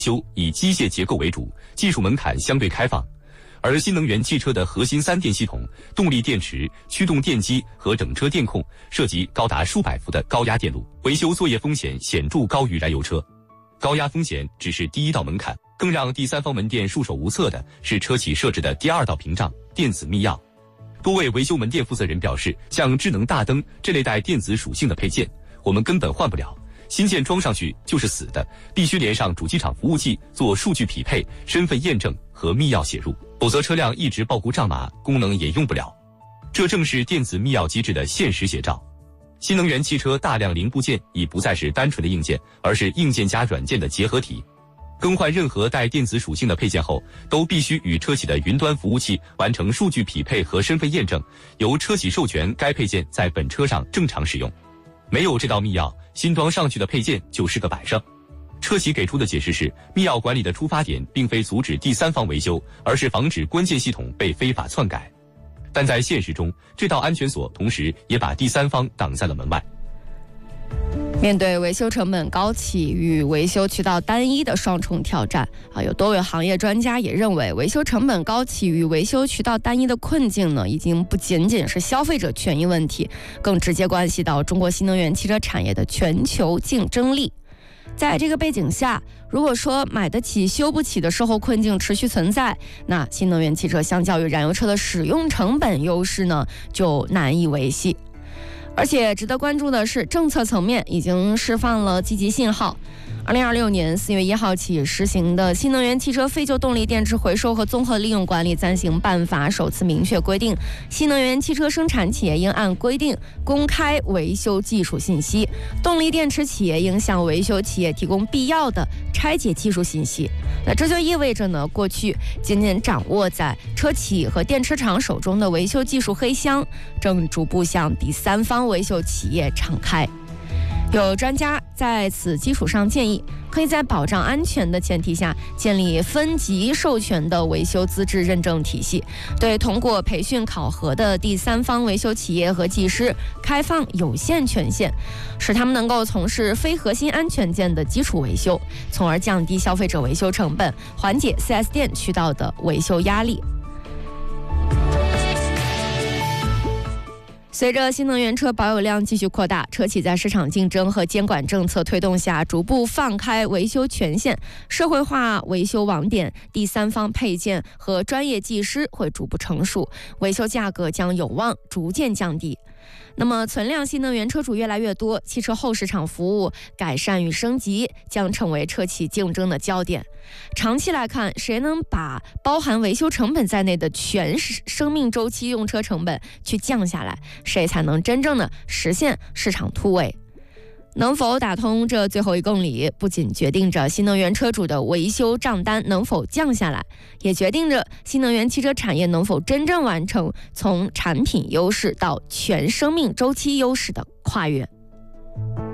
修以机械结构为主，技术门槛相对开放。而新能源汽车的核心3电系统、动力电池、驱动电机和整车电控涉及高达数百伏的高压电路，维修作业风险显著高于燃油车。高压风险只是第一道门槛，更让第三方门店束手无策的是车企设置的第2道屏障——电子密钥。多位维修门店负责人表示，像智能大灯这类带电子属性的配件，我们根本换不了，新件装上去就是死的，必须连上主机厂服务器做数据匹配、身份验证和密钥写入，否则车辆一直报估账码，功能也用不了。这正是电子密钥机制的现实写照。新能源汽车大量零部件已不再是单纯的硬件，而是硬件加软件的结合体。更换任何带电子属性的配件后，都必须与车企的云端服务器完成数据匹配和身份验证，由车企授权该配件在本车上正常使用。没有这道密钥，新装上去的配件就是个摆设。车企给出的解释是，密钥管理的出发点并非阻止第三方维修，而是防止关键系统被非法篡改。但在现实中，这道安全锁同时也把第三方挡在了门外。 面对维修成本高企与维修渠道单一的双重挑战有多位行业专家也认为，维修成本高企与维修渠道单一的困境呢，已经不仅仅是消费者权益问题，更直接关系到中国新能源汽车产业的全球竞争力。在这个背景下，如果说买得起修不起的售后困境持续存在，那新能源汽车相较于燃油车的使用成本优势呢，就难以维系。而且值得关注的是，政策层面已经释放了积极信号。2026年4月1号起实行的《新能源汽车废旧动力电池回收和综合利用管理暂行办法》首次明确规定，新能源汽车生产企业应按规定公开维修技术信息，动力电池企业应向维修企业提供必要的拆解技术信息。那这就意味着呢，过去仅仅掌握在车企和电池厂手中的维修技术黑箱，正逐步向第三方维修企业敞开。有专家在此基础上建议，可以在保障安全的前提下，建立分级授权的维修资质认证体系，对通过培训考核的第三方维修企业和技师开放有限权限，使他们能够从事非核心安全件的基础维修，从而降低消费者维修成本，缓解 4S 店渠道的维修压力。随着新能源车保有量继续扩大，车企在市场竞争和监管政策推动下，逐步放开维修权限，社会化维修网点、第三方配件和专业技师会逐步成熟，维修价格将有望逐渐降低。那么存量新能源车主越来越多，汽车后市场服务改善与升级将成为车企竞争的焦点。长期来看，谁能把包含维修成本在内的全生命周期用车成本去降下来，谁才能真正的实现市场突围。能否打通这最后1公里，不仅决定着新能源车主的维修账单能否降下来，也决定着新能源汽车产业能否真正完成从产品优势到全生命周期优势的跨越。